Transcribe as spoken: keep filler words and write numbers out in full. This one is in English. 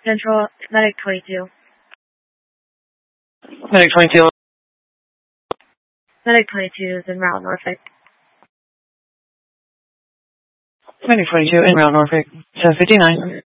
Central, Medic twenty-two. Medic twenty-two. Medic twenty-two is in route Norfolk. Medic twenty-two in route Norfolk. seven fifty-nine.